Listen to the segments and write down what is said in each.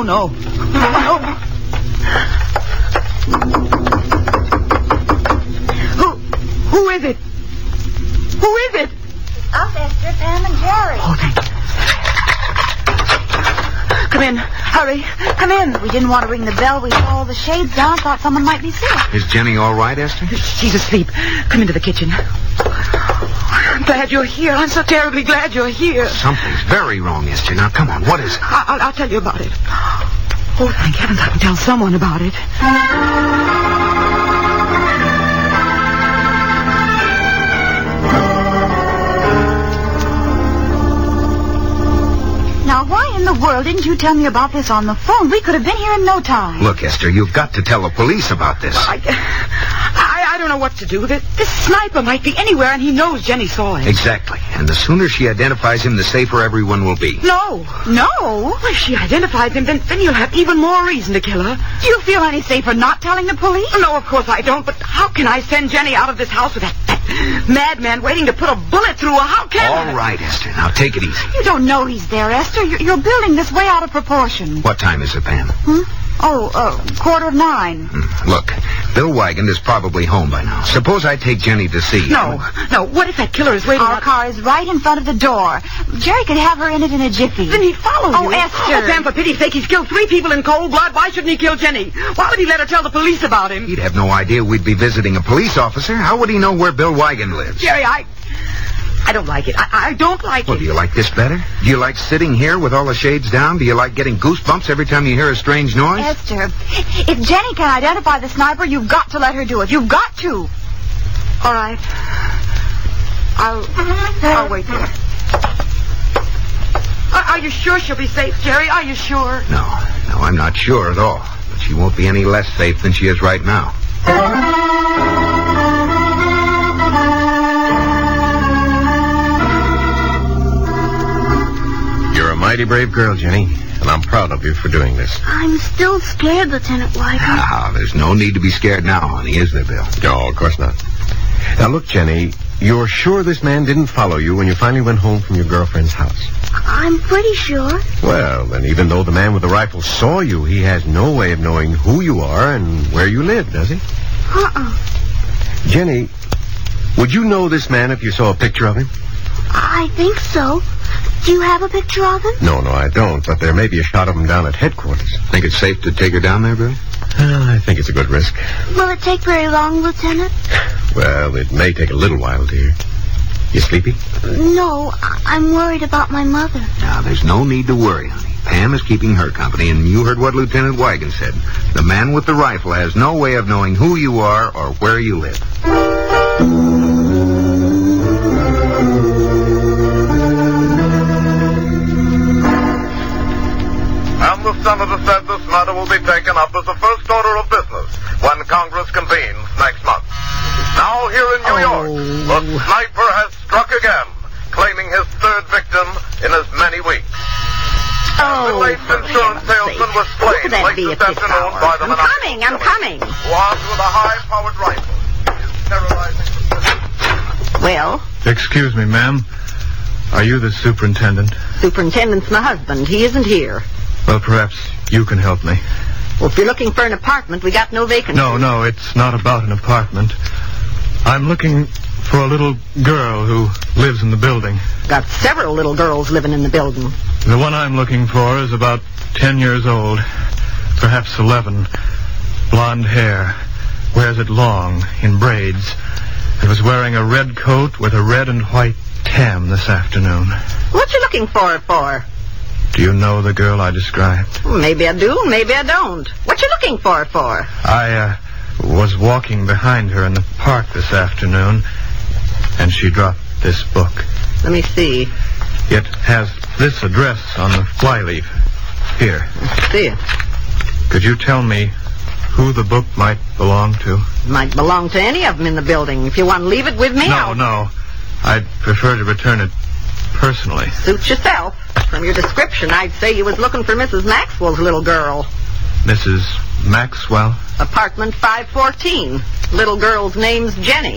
no. Oh. Who is it? Who is it? Us, Esther, Pam, and Jerry. Oh, thank you. Come in. Hurry. Come in. We didn't want to ring the bell. We saw all the shades down. Thought someone might be sick. Is Jenny all right, Esther? She's asleep. Come into the kitchen. I'm glad you're here. I'm so terribly glad you're here. Something's very wrong, Esther. Now, come on. What is it? I'll tell you about it. Oh, thank heavens I can tell someone about it. Now, why in the world didn't you tell me about this on the phone? We could have been here in no time. Look, Esther, you've got to tell the police about this. I don't know what to do. This sniper might be anywhere, and he knows Jenny saw him. Exactly. And the sooner she identifies him, the safer everyone will be. No. If she identifies him, then you'll have even more reason to kill her. Do you feel any safer not telling the police? No, of course I don't. But how can I send Jenny out of this house with that madman waiting to put a bullet through her? How can I? All right, Esther. Now, take it easy. You don't know he's there, Esther. You're building this way out of proportion. What time is it, Pam? 9:15. Look, Bill Wygant is probably home by now. Suppose I take Jenny to see him. No. What if that killer is waiting? Our car is right in front of the door. Jerry could have her in it in a jiffy. Then he'd follow you. Oh, Esther. Oh, Pam, for pity's sake, he's killed 3 people in cold blood. Why shouldn't he kill Jenny? Why would he let her tell the police about him? He'd have no idea we'd be visiting a police officer. How would he know where Bill Wygant lives? Jerry, I don't like it. I don't like Well, it. do you like this better? Do you like sitting here with all the shades down? Do you like getting goosebumps every time you hear a strange noise? Esther, if Jenny can identify the sniper, you've got to let her do it. You've got to. All right. I'll wait there. Are you sure she'll be safe, Jerry? Are you sure? No, I'm not sure at all. But she won't be any less safe than she is right now. You're a mighty brave girl, Jenny, and I'm proud of you for doing this. I'm still scared, Lieutenant Wygant. There's no need to be scared now, honey, is there, Bill? No, of course not. Now, look, Jenny, you're sure this man didn't follow you when you finally went home from your girlfriend's house? I'm pretty sure. Well, then even though the man with the rifle saw you, he has no way of knowing who you are and where you live, does he? Jenny, would you know this man if you saw a picture of him? I think so. Do you have a picture of him? No, I don't, but there may be a shot of him down at headquarters. Think it's safe to take her down there, Bill? I think it's a good risk. Will it take very long, Lieutenant? Well, it may take a little while, dear. You sleepy? No, I'm worried about my mother. Now, there's no need to worry, honey. Pam is keeping her company, and you heard what Lieutenant Wygant said. The man with the rifle has no way of knowing who you are or where you live. And the senator said this matter will be taken up as the first order of business when Congress convenes next month. Now here in New York, the sniper has struck again, claiming his 3rd victim in as many weeks. The late insurance salesman was slain late this afternoon by the I'm coming. who armed with a high-powered rifle is terrorizing the city. Well? Excuse me, ma'am. Are you the superintendent? Superintendent's my husband. He isn't here. Well, perhaps you can help me. Well, if you're looking for an apartment, we got no vacancies. No, it's not about an apartment. I'm looking for a little girl who lives in the building. Got several little girls living in the building. The one I'm looking for is about 10 years old, perhaps 11. Blonde hair, wears it long, in braids, and was wearing a red coat with a red and white tam this afternoon. What you looking for it for? Do you know the girl I described? Maybe I do, maybe I don't. What you looking for it for? I was walking behind her in the park this afternoon, and she dropped this book. Let me see. It has this address on the flyleaf. Here. Let's see it. Could you tell me who the book might belong to? Might belong to any of them in the building. If you want to leave it with me, No. I'd prefer to return it personally. Suit yourself. From your description, I'd say you was looking for Mrs. Maxwell's little girl. Mrs. Maxwell? Apartment 514. Little girl's name's Jenny.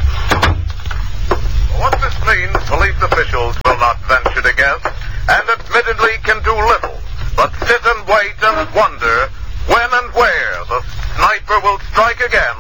What this means, police officials will not venture to guess, and admittedly can do little, but sit and wait and wonder when and where the sniper will strike again.